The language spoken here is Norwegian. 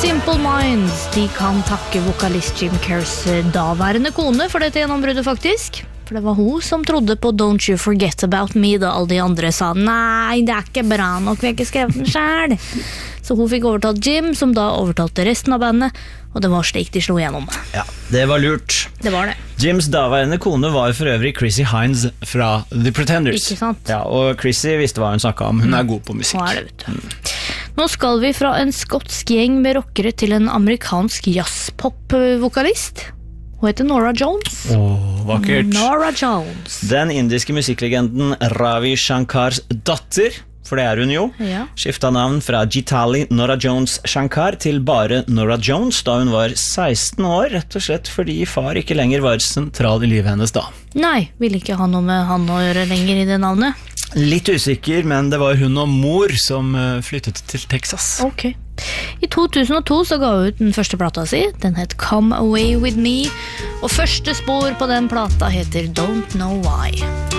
Simple Minds, de kan takke vokalist Jim Kerrs daværende kone for dette gjennombruddet faktisk. For det var hun som trodde på Don't You Forget About Me da alle de andre sa nei, det ikke bra nok, vi har ikke skrevet den selv. Så hun fikk overtalt Jim, som da overtalte resten av bandet, og det var slik de slo gjennom. Ja, det var lurt. Det var det. Jims daværende kone var for øvrig Chrissy Hines fra The Pretenders. Ikke sant? Ja, og Chrissy visste hva hun snakket om. Hun er god på musikk. Nå det, vet du. Nå skal vi fra en skotsk gjeng med rockere til en amerikansk jazzpop-vokalist. Hun heter Nora Jones. Vakkert. Nora Jones. Den indiske musikklegenden Ravi Shankars datter, for det hun jo, Ja. skiftet navn fra Gitali Nora Jones Shankar til bare Nora Jones da hun var 16 år, rett og slett fordi far ikke lenger var sentral i livet hennes da. Nei, ville ikke ha noe med han å gjøre lenger i det navnet. Litt usikker, men det var hun og mor som flyttet til Texas. Ok. I 2002 så ga hun ut den første plata si. Den het Come Away With Me. Og første spor på den plata heter Don't Know Why.